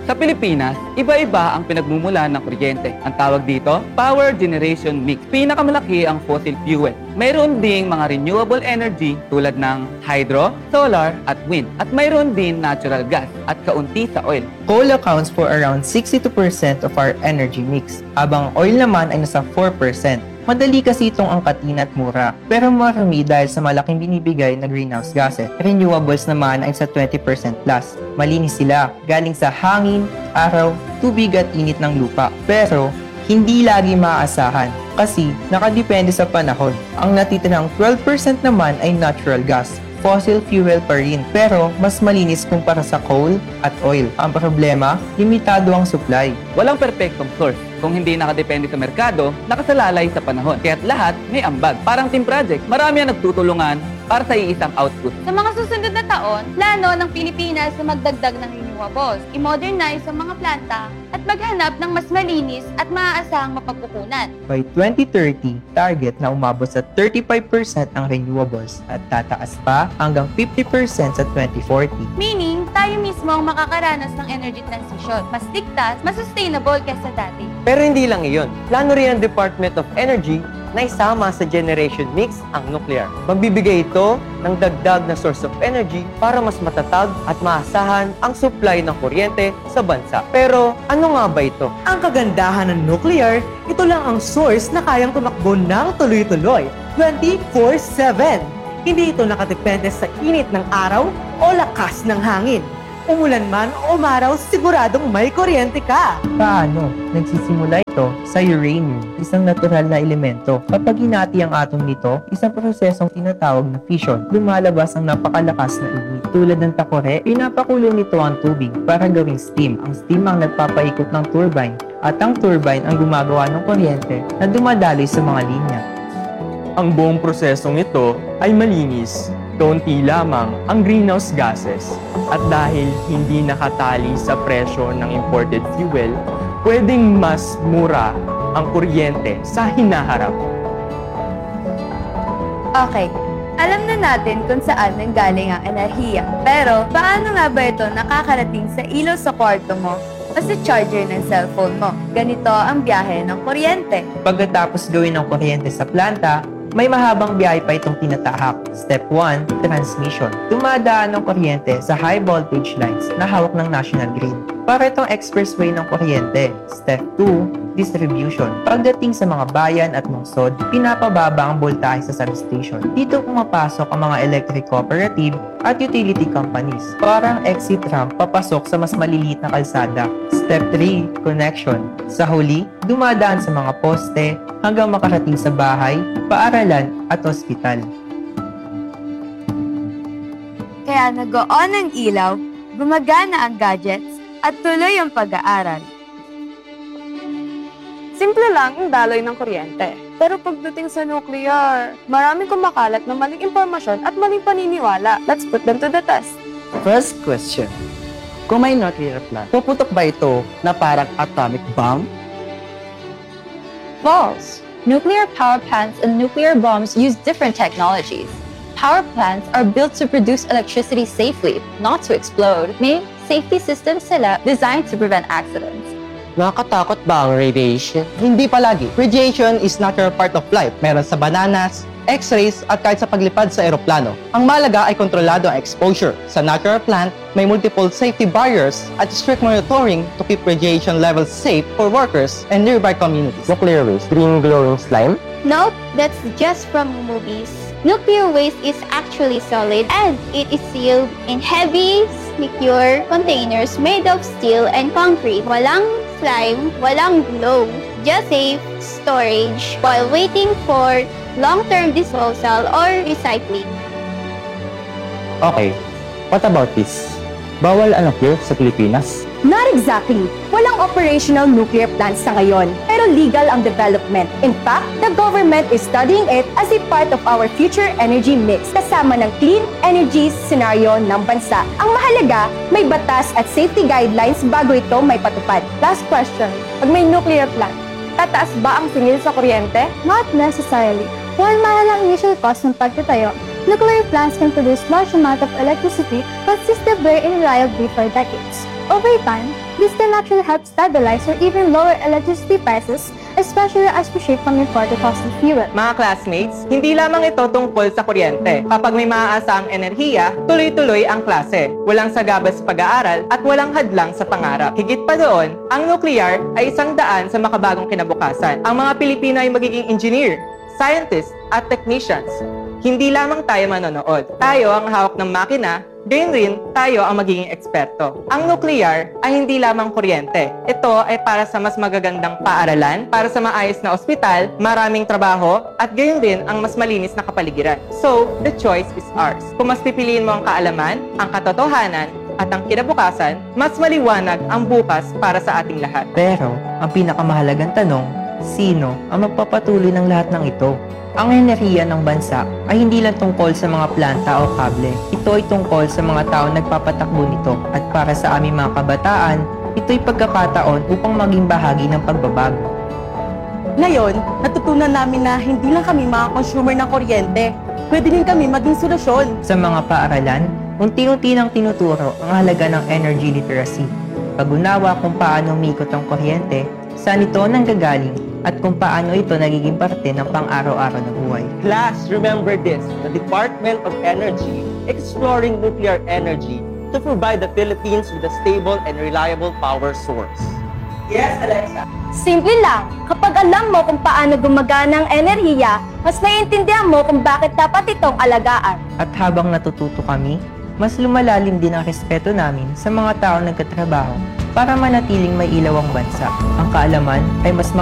Sa Pilipinas, iba-iba ang pinagmumulan ng kuryente. Ang tawag dito, power generation mix. Pinakamalaki ang fossil fuel. Mayroon ding mga renewable energy tulad ng hydro, solar, at wind. At mayroon din natural gas at kaunti sa oil. Coal accounts for around 62% of our energy mix, habang oil naman ay nasa 4%. Madali kasi itong angkatin at mura, pero marami dahil sa malaking binibigay na greenhouse gases. Renewables naman ay sa 20% plus. Malinis sila, galing sa hangin, araw, tubig at init ng lupa. Pero, hindi lagi maaasahan kasi nakadepende sa panahon. Ang natitirang 12% naman ay natural gas. Fossil fuel pa rin, pero mas malinis kumpara sa coal at oil. Ang problema, limitado ang supply. Walang perfectong source. Kung hindi nakadepende sa merkado, nakasalalay sa panahon. Kaya't lahat may ambag. Parang team project, marami ang nagtutulungan para sa iisang output. Sa mga susunod na taon, plano ng Pilipinas na magdagdag ng renewables, i-modernize ang mga planta at maghanap ng mas malinis at maaasahang mapagkukunan. By 2030, target na umabot sa 35% ang renewables at tataas pa hanggang 50% sa 2040. Meaning, tayo mismo ang makakaranas ng energy transition. Mas ligtas, mas sustainable kaysa dati. Pero hindi lang iyon. Plano rin ng Department of Energy na isama sa generation mix ang nuclear. Magbibigay ito ng dagdag na source of energy para mas matatag at maasahan ang supply ng kuryente sa bansa. Pero ano nga ba ito? Ang kagandahan ng nuclear, ito lang ang source na kayang tumakbo ng tuloy-tuloy, 24/7. Hindi ito nakadepende sa init ng araw o lakas ng hangin. Umulan man o umaraw, siguradong may kuryente ka. Paano? Nagsisimula ito sa uranium, isang natural na elemento. Kapag hinati ang atom nito, isang prosesong tinatawag na fission. Lumalabas ang napakalakas na init. Tulad ng takore, pinapakulo nito ang tubig para gawing steam. Ang steam ang nagpapaikot ng turbine at ang turbine ang gumagawa ng kuryente na dumadaloy sa mga linya. Ang buong prosesong ito ay malinis. Kaunti lamang ang greenhouse gases at dahil hindi nakatali sa presyo ng imported fuel, pwedeng mas mura ang kuryente sa hinaharap. Okay, alam na natin kung saan nanggaling ang enerhiya. Pero, paano nga ba ito nakakarating sa ilaw sa kwarto mo o sa charger ng cellphone mo? Ganito ang biyahe ng kuryente. Pagkatapos gawin ng kuryente sa planta, may mahabang biyahe pa itong tinatahak. Step 1, transmission. Dumadaan ng kuryente sa high voltage lines na hawak ng National Grid. Para itong expressway ng kuryente. Step 2, distribution. Pagdating sa mga bayan at lungsod, pinapababa ang voltahe sa substation. Dito pumapasok ang mga electric cooperative at utility companies. Parang exit ramp papasok sa mas maliliit na kalsada. Step 3, connection. Sa huli, dumadaan sa mga poste hanggang makarating sa bahay, paaralan at ospital. Kaya nag-on ang ilaw, gumagana ang gadgets, at tuloy ang pag-aaral. Simple lang ang daloy ng kuryente. Pero pagdating sa nuclear, maraming kumakalat ng maling impormasyon at maling paniniwala. Let's put them to the test. First question. Kung may nuclear plant, puputok ba ito na parang atomic bomb? False. Nuclear power plants and nuclear bombs use different technologies. Power plants are built to produce electricity safely, not to explode. May safety systems sila designed to prevent accidents. Nakakatakot ba ang radiation? Hindi palagi. Radiation is natural part of life. Meron sa bananas, X-rays at kahit sa paglipad sa eroplano. Ang malaga ay kontrolado ang exposure. Sa natural plant, may multiple safety barriers at strict monitoring to keep radiation levels safe for workers and nearby communities. Nuclear waste, green glowing slime? Nope, that's just from movies. Nuclear waste is actually solid and it is sealed in heavy, secure containers made of steel and concrete. Walang slime, walang glow, just safe storage while waiting for long-term disposal or recycling. Okay, what about this? Bawal ang nuclear sa Pilipinas? Not exactly. Walang operational nuclear plants sa ngayon, pero legal ang development. In fact, the government is studying it as a part of our future energy mix kasama ng clean energy scenario ng bansa. Ang mahalaga, may batas at safety guidelines bago ito may patupad. Last question. Pag may nuclear plant, tataas ba ang singil sa kuryente? Not necessarily. One mahal ang initial cost ng pagtatayo, Nuclear plants can produce large amounts of electricity consistently and reliably for decades. Over time, this can actually help stabilize or even lower electricity prices, especially as we shift from imported fossil fuel. Mga classmates, hindi lamang ito tungkol sa kuryente. Kapag may maaasahang enerhiya, tuloy-tuloy ang klase. Walang sagabas sa pag-aaral at walang hadlang sa pangarap. Higit pa doon, ang nuclear ay isang daan sa makabagong kinabukasan. Ang mga Pilipino ay magiging engineer, scientist at technicians. Hindi lamang tayo manonood. Tayo ang hawak ng makina, gayon rin tayo ang magiging eksperto. Ang nuclear ay hindi lamang kuryente. Ito ay para sa mas magagandang paaralan, para sa maayos na ospital, maraming trabaho, at gayon din ang mas malinis na kapaligiran. So, the choice is ours. Kung mas pipiliin mo ang kaalaman, ang katotohanan, at ang kinabukasan, mas maliwanag ang bukas para sa ating lahat. Pero, ang pinakamahalagang tanong, sino ang magpapatuloy ng lahat ng ito? Ang enerhiya ng bansa ay hindi lang tungkol sa mga planta o kable. Ito ay tungkol sa mga tao nagpapatakbo nito. At para sa aming mga kabataan, ito'y pagkakataon upang maging bahagi ng pagbabago. Ngayon, natutunan namin na hindi lang kami mga consumer ng kuryente. Pwede din kami maging solusyon. Sa mga paaralan, unti-unti nang tinuturo ang halaga ng energy literacy. Pag-unawa kung paano umikot ang kuryente, saan ito nanggagaling, at kung paano ito nagiging parte ng pang-araw-araw na buhay. Class, remember this, the Department of Energy exploring nuclear energy to provide the Philippines with a stable and reliable power source. Yes, Alexa. Simple lang, kapag alam mo kung paano gumagana ang enerhiya, mas naiintindihan mo kung bakit dapat itong alagaan. At habang natututo kami, mas lumalalim din ang respeto namin sa mga taong nagkatrabaho para manatiling may ilaw ang bansa. Ang kaalaman ay mas